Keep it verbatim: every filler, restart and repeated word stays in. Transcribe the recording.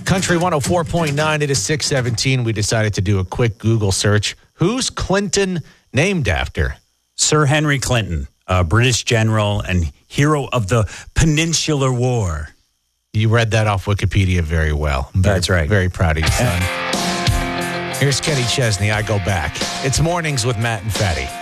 Country one oh four point nine, it is six seventeen. We decided to do a quick Google search. Who's Clinton named after? Sir Henry Clinton, a British general and hero of the Peninsular War. You read that off Wikipedia very well. I'm very, That's right. Very proud of you, son. Here's Kenny Chesney, I Go Back. It's Mornings with Matt and Fatty.